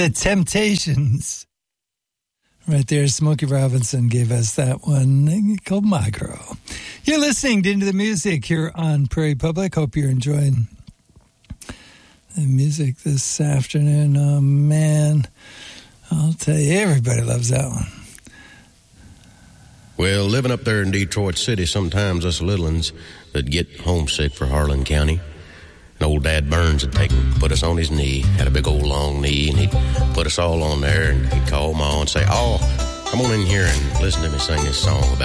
The Temptations. Right there, Smokey Robinson gave us that one called My Girl. You're listening to Into the Music here on Prairie Public. Hope you're enjoying the music this afternoon. Oh, man. I'll tell you, everybody loves that one. Well, living up there in Detroit City, sometimes us little ones that get homesick for Harlan County. And old Dad Burns would put us on his knee, had a big old long knee, and he'd put us all on there, and he'd call Ma and say, "Oh, come on in here and listen to me sing this song about